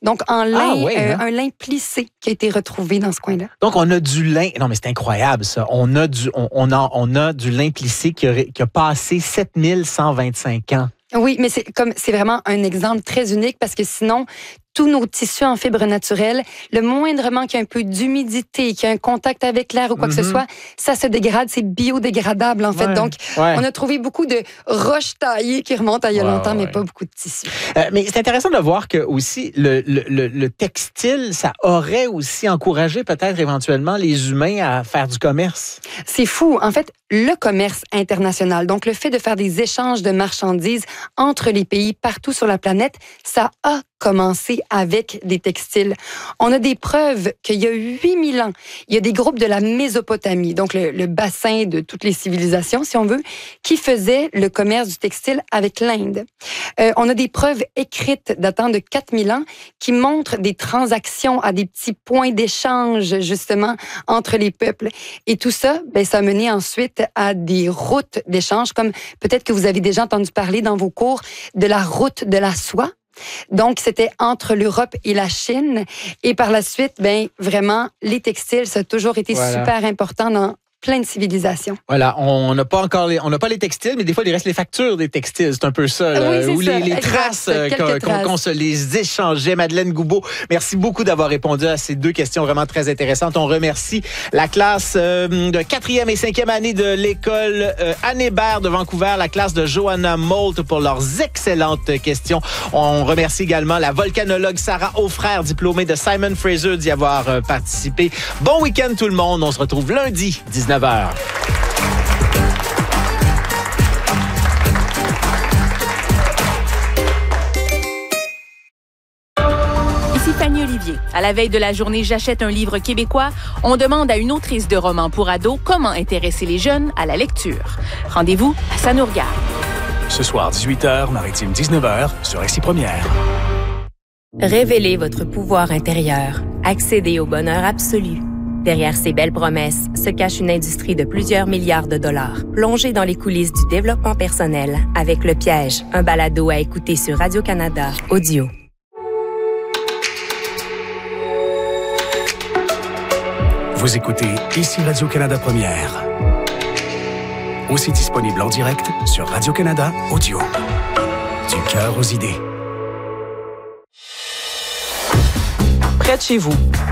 Donc, en lin, hein? un lin plissé qui a été retrouvé dans ce coin-là. Donc, on a du lin. Non, mais c'est incroyable, ça. On a du lin plissé qui a passé 7125 ans. Oui, mais c'est vraiment un exemple très unique parce que sinon, tous nos tissus en fibres naturelles, le moindrement qu'il y a un peu d'humidité, qu'il y a un contact avec l'air ou quoi que ce soit, ça se dégrade, c'est biodégradable en fait. Ouais. Donc, on a trouvé beaucoup de roches taillées qui remontent à il y a longtemps, mais pas beaucoup de tissus. Mais c'est intéressant de voir que aussi le textile, ça aurait aussi encouragé peut-être éventuellement les humains à faire du commerce. C'est fou. En fait, le commerce international, donc le fait de faire des échanges de marchandises entre les pays partout sur la planète, ça a commencé avec des textiles. On a des preuves qu'il y a 8000 ans, il y a des groupes de la Mésopotamie, donc le bassin de toutes les civilisations, si on veut, qui faisaient le commerce du textile avec l'Inde. On a des preuves écrites datant de 4000 ans qui montrent des transactions à des petits points d'échange, justement, entre les peuples. Et tout ça, ça a mené ensuite à des routes d'échange, comme peut-être que vous avez déjà entendu parler dans vos cours de la route de la soie. Donc, c'était entre l'Europe et la Chine. Et par la suite, vraiment, les textiles, ça a toujours été super important dans plein de civilisations. Voilà, on n'a pas les textiles, mais des fois, il reste les factures des textiles. C'est un peu ça, là, oui, ou ça. les traces qu'on se les échangeait. Madeleine Goubeau, merci beaucoup d'avoir répondu à ces deux questions vraiment très intéressantes. On remercie la classe de 4e et 5e année de l'école Anne Hébert de Vancouver, la classe de Johanna Moult pour leurs excellentes questions. On remercie également la volcanologue Sarah Aufrère, diplômée de Simon Fraser, d'y avoir participé. Bon week-end tout le monde. On se retrouve lundi, 19h. Ici Fanny Olivier. À la veille de la journée J'achète un livre québécois, on demande à une autrice de romans pour ados comment intéresser les jeunes à la lecture. Rendez-vous à Ça nous regarde. Ce soir, 18h, Maritime 19h, sur RCI Première. Révélez votre pouvoir intérieur. Accédez au bonheur absolu. Derrière ces belles promesses se cache une industrie de plusieurs milliards de dollars. Plongez dans les coulisses du développement personnel avec Le Piège, un balado à écouter sur Radio-Canada Audio. Vous écoutez ici Radio-Canada Première. Aussi disponible en direct sur Radio-Canada Audio. Du cœur aux idées. Près de chez vous,